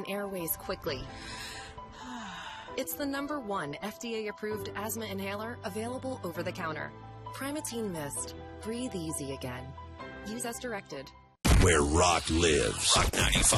and airways quickly. It's the #1 FDA-approved asthma inhaler available over the counter. Primatene Mist. Breathe easy again. Use as directed. Where rock lives. Rock 95.